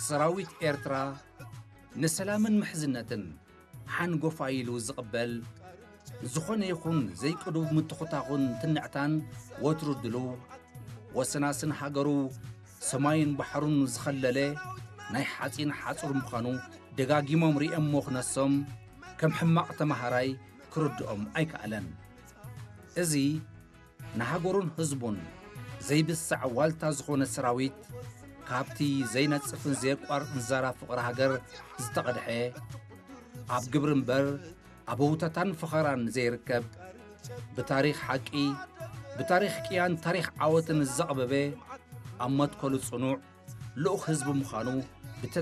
ሰራዊት ኤርትራ ንሰላምን ምሕዝነትን ሓንጎፋ ኢሉ ዝቕበል ዝኾነ ይኹን ዘይቅዱብ ምትኾታኹን ትንዕታን ወትሩ ድሉው ወሰናስን ሃገሩ ሰማይን ባሕሩን ዝኸለለ ናይ ሓፂን ሓጹር ምዃኑ ደጋጊሞም ሪኦም ሞኽነሶም ከም ሕማቕ ተማሃራይ ክርድኦም ኣይከኣለን። እዚ ንሃገሩን ህዝቡን ዘይብሳዕ ዋልታ ዝኾነ ሰራዊት ካብቲ ዘይነጽፍን ዘየቋርጥን ዛራ ፍቕሪ ሃገር ዝተቐድሐ ኣብ ግብሪ እምበር ኣብ ውተታን ፍኸራን ዘይርከብ ብታሪኽ ሓቂ ብታሪኽ ቅያን ታሪኽ ዓወትን ዘቕበበ ኣብ መትከሉ ጽኑዕ ልኡኽ ህዝቢ ምዃኑ